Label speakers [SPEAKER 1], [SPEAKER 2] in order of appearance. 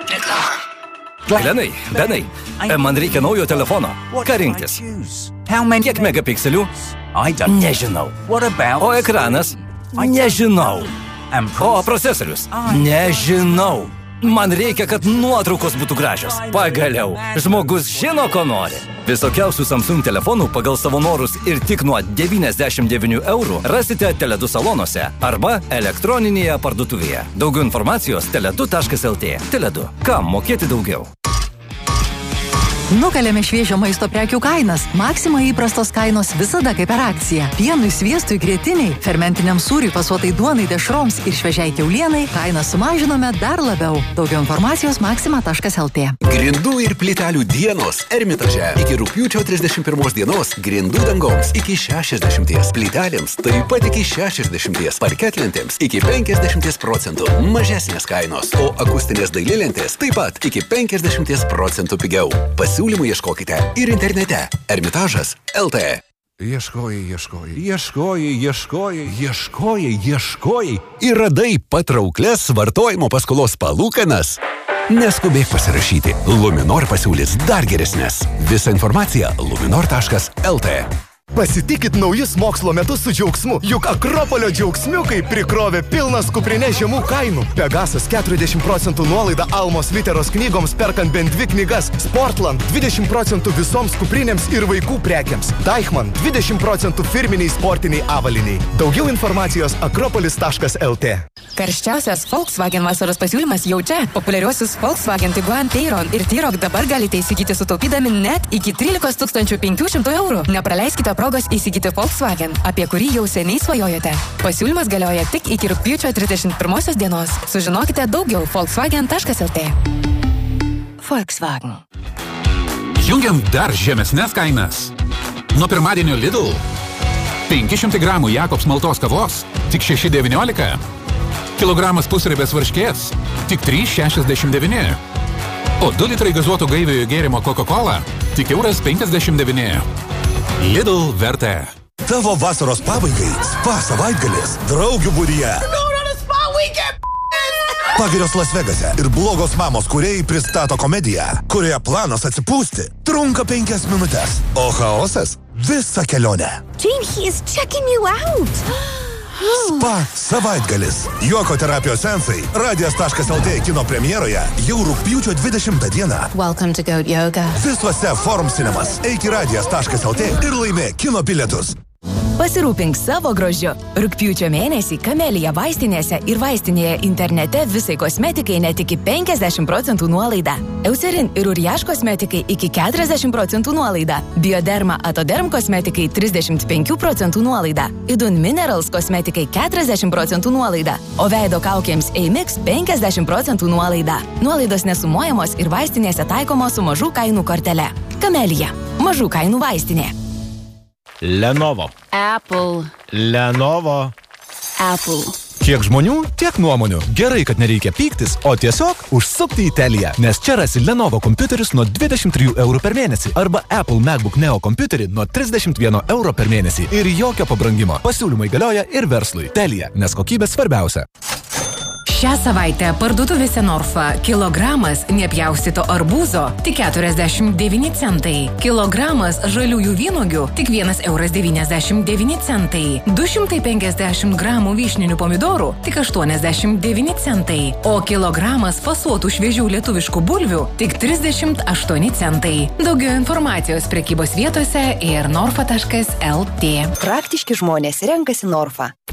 [SPEAKER 1] Benai, man reikia naujo telefono. Ką rinktis? Kiek megapikselių? Nežinau. O ekranas? Nežinau. O procesorius? Nežinau. Man reikia, kad nuotraukos būtų gražios. Pagaliau, žmogus žino, ko nori. Visokiausių Samsung telefonų pagal savo norus ir tik nuo 99 eurų rasite Tele2 salonuose arba elektroninėje parduotuvėje. Daugiau informacijos tele2.lt. Tele2. Kam mokėti daugiau?
[SPEAKER 2] Nukalėme šviežio maisto prekių kainas. Maxima įprastos kainos visada kaip per akciją. Pienui, sviestui, grietiniai, fermentiniam sūriui, fasuotai duonai, dešroms ir šviežiai kiaulienai kainą sumažinome dar labiau. Daugiau informacijos maxima.lt.
[SPEAKER 3] Grindų ir plytelių dienos Ermitaže. Iki rugpjūčio 31 dienos grindų dangoms iki 60%, plytelėms taip pat iki 60%, parketlentėms iki 50% mažesnės kainos, o akustinės dailylentės taip pat iki 50% pigiau. Pasiūlymų ieškokite ir internete. Ermitažas LT. Ieškojai ir radai patrauklias vartojimo paskolos palūkanas. Neskubėk pasirašyti. Luminor pasiūlys dar geresnės. Visa informacija luminor.lt.
[SPEAKER 4] Pasitikit naujus mokslo metus su džiaugsmu, juk Akropolio džiaugsmiukai prikrovė pilnas kuprinė žemų kainų. Pegasas 40% nuolaida Almos Literos knygoms perkant bent 2 knygas, Sportland 20% visoms kuprinėms ir vaikų prekiams, Deichmann 20% firminiai sportiniai avaliniai. Daugiau informacijos akropolis.lt.
[SPEAKER 5] Karščiausias Volkswagen vasaros pasiūlymas jau čia. Populiariuosius Volkswagen Tiguan, Tayron ir T-Roc dabar galite įsigyti sutaupydami net iki 13 500 eurų. Nepraleiskite progos įsigyti Volkswagen, apie kurį jau seniai svajojate. Pasiūlymas galioja tik iki rugpjūčio 31 dienos. Sužinokite daugiau volkswagen.lt. Volkswagen.
[SPEAKER 6] Jungiam dar žemesnės kainas. Nuo pirmadienio Lidl 500 gramų Jakobs maltos kavos tik 6,19. Kilogramas pusribės varškės tik 3,69. O 2 litrai gazuoto gaiviojo gėrimo Coca-Cola tik €1,59. Lidl vertė.
[SPEAKER 7] Tavo vasaros pabaigai spa savaitgalis draugių būryje. Pagirios Las Vegase ir blogos mamos kūrėjai pristato komediją, kurioje planas atsipūsti trunka 5 minutes, o chaosas visą kelionę.
[SPEAKER 8] Jane, he is checking you out.
[SPEAKER 7] Spa savaitgalis. Juoko terapijos sensai. Radijas.lt kino premjeroje jau rugpjūčio 20 dieną.
[SPEAKER 8] Welcome to Goat Yoga.
[SPEAKER 7] Visuose Forum Cinemas. Eik į radijas.lt ir laimė kino bilietus.
[SPEAKER 5] Pasirūpink savo grožiu. Rugpjūčio mėnesį Kamelija vaistinėse ir vaistinėje internete visai kosmetikai net iki 50% nuolaida. Eucerin ir Uriaš kosmetikai iki 40% nuolaida. Bioderma Atoderm kosmetikai 35% nuolaida. Idun Minerals kosmetikai 40% nuolaida. O veido kaukėms Eimix 50% nuolaida. Nuolaidos nesumuojamos ir vaistinėse taikomos su mažų kainų kortele. Kamelija. Mažų kainų vaistinė.
[SPEAKER 9] Lenovo.
[SPEAKER 8] Apple.
[SPEAKER 9] Lenovo.
[SPEAKER 8] Apple.
[SPEAKER 9] Kiek žmonių, tiek nuomonių. Gerai, kad nereikia pyktis, o tiesiog užsukti į Teliją, nes čia rasi Lenovo kompiuterius nuo 23 eurų per mėnesį arba Apple MacBook Neo kompiuterį nuo 31 euro per mėnesį ir jokio pabrangimo. Pasiūlymai galioja ir verslui. Telija, nes kokybė svarbiausia.
[SPEAKER 10] Šią savaitę parduotuvėse Norfa kilogramas nepjaustyto arbūzo tik 49 centai. Kilogramas žaliųjų vynuogių tik 1,99 centai. 250 gramų vyšninių pomidorų tik 89 centai. O kilogramas fasuotų šviežių lietuviškų bulvių tik 38 centai. Daugiau informacijos prekybos vietose ir norfa.lt.
[SPEAKER 11] Praktiški žmonės renkasi Norfa.